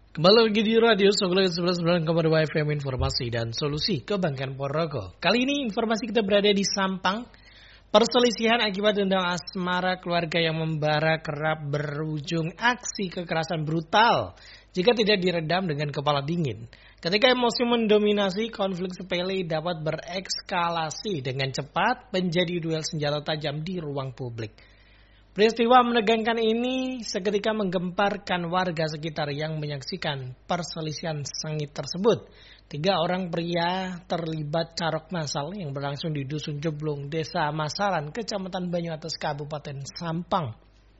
Kembali lagi di Radio Songgolet 11.9 FM, informasi dan solusi Kebanggaan Ponorogo. Kali ini informasi kita berada di Sampang. Perselisihan akibat dendam asmara keluarga yang membara kerap berujung aksi kekerasan brutal jika tidak diredam dengan kepala dingin. Ketika emosi mendominasi, konflik sepele dapat berekskalasi dengan cepat menjadi duel senjata tajam di ruang publik. Peristiwa menegangkan ini seketika menggemparkan warga sekitar yang menyaksikan perselisihan sengit tersebut. 3 orang pria terlibat carok massal yang berlangsung di Dusun Jeblung, Desa Masaran, Kecamatan Banyuates, Kabupaten Sampang.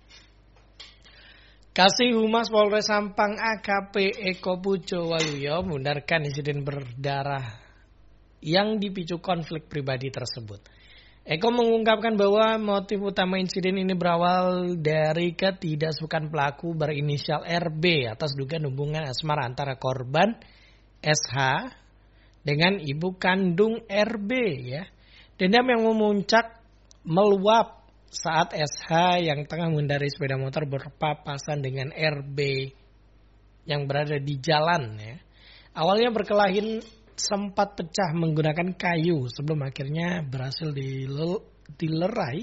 Kasih Humas Polres Sampang AKP Eko Pujo Waluyo membenarkan insiden berdarah yang dipicu konflik pribadi tersebut. Eko mengungkapkan bahwa motif utama insiden ini berawal dari ketidaksukaan pelaku berinisial RB atas dugaan hubungan asmara antara korban SH dengan ibu kandung RB ya. Dendam yang memuncak meluap saat SH yang tengah mengendarai sepeda motor berpapasan dengan RB yang berada di jalan ya. Awalnya berkelahi sempat pecah menggunakan kayu sebelum akhirnya berhasil dilerai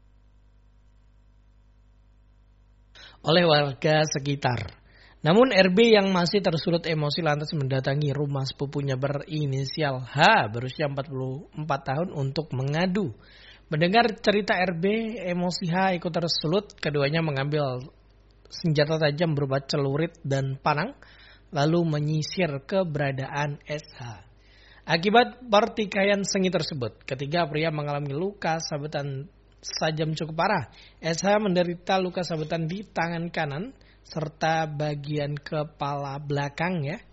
oleh warga sekitar. Namun RB yang masih tersulut emosi lantas mendatangi rumah sepupunya berinisial H berusia 44 tahun untuk mengadu. Mendengar cerita RB, emosi H ikut tersulut, keduanya mengambil senjata tajam berupa celurit dan panang lalu menyisir keberadaan SH. Akibat pertikaian sengit tersebut, ketiga pria mengalami luka sabetan tajam cukup parah. SH menderita luka sabetan di tangan kanan serta bagian kepala belakang ya.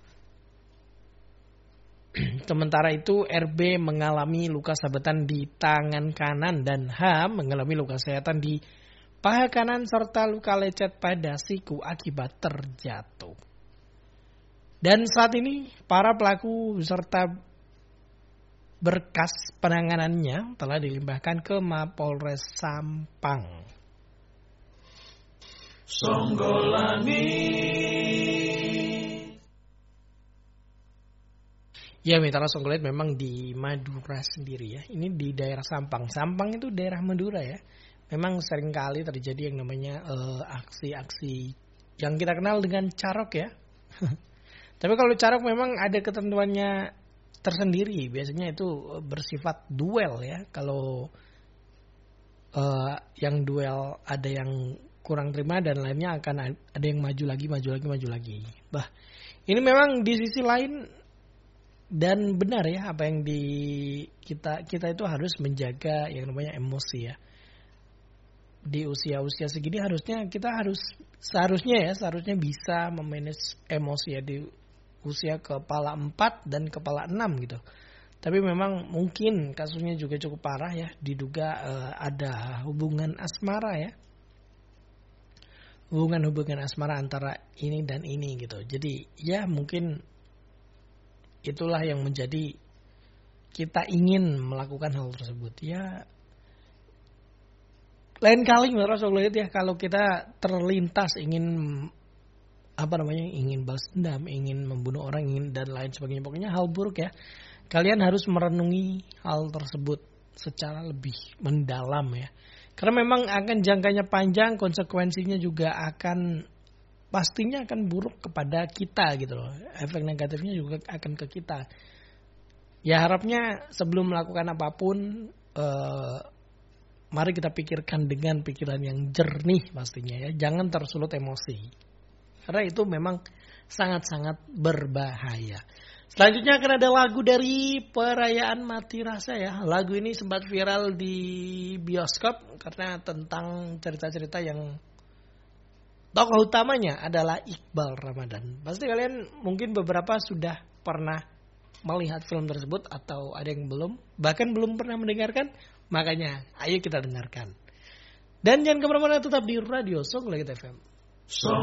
Sementara itu RB mengalami luka sabetan di tangan kanan dan H mengalami luka sayatan di paha kanan serta luka lecet pada siku akibat terjatuh. Dan saat ini para pelaku serta berkas penanganannya telah dilimpahkan ke Mapolres Sampang. Songgolani. Ya, Mitra Songgolet memang di Madura sendiri ya. Ini di daerah Sampang. Sampang itu daerah Madura ya. Memang sering kali terjadi yang namanya aksi-aksi yang kita kenal dengan carok ya. Tapi kalau carok memang ada ketentuannya tersendiri. Biasanya itu bersifat duel ya. Kalau yang duel ada yang kurang terima dan lainnya akan ada yang maju lagi. Bah, ini memang di sisi lain dan benar ya apa yang kita itu harus menjaga yang namanya emosi ya. Di usia-usia segini seharusnya bisa memanage emosi ya di usia kepala 4 dan kepala 6 gitu. Tapi memang mungkin kasusnya juga cukup parah ya, diduga ada hubungan asmara ya. Hubungan asmara antara ini dan ini gitu. Jadi ya mungkin itulah yang menjadi kita ingin melakukan hal tersebut. Ya lain kali menurut saya ya kalau kita terlintas ingin balas dendam, ingin membunuh orang, ingin dan lain sebagainya. Pokoknya hal buruk ya. Kalian harus merenungi hal tersebut secara lebih mendalam ya. Karena memang akan jangkanya panjang, konsekuensinya juga pastinya akan buruk kepada kita gitu loh. Efek negatifnya juga akan ke kita. Ya harapnya sebelum melakukan apapun, mari kita pikirkan dengan pikiran yang jernih pastinya ya. Jangan tersulut emosi. Karena itu memang sangat-sangat berbahaya. Selanjutnya akan ada lagu dari Perayaan Mati Rasa ya. Lagu ini sempat viral di bioskop karena tentang cerita-cerita yang tokoh utamanya adalah Iqbal Ramadan. Pasti kalian mungkin beberapa sudah pernah melihat film tersebut atau ada yang belum. Bahkan belum pernah mendengarkan. Makanya ayo kita dengarkan. Dan jangan kemana-mana, tetap di Radio Songgolet FM.